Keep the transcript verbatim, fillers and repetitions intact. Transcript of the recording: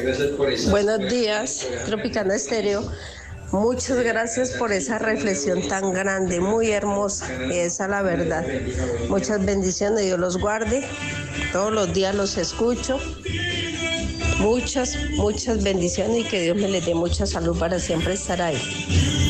Buenos días, Tropicana Estéreo. Muchas gracias por esa reflexión tan grande, muy hermosa. Esa es la verdad. Muchas bendiciones, Dios los guarde. Todos los días los escucho. Muchas, muchas bendiciones y que Dios me les dé mucha salud para siempre estar ahí.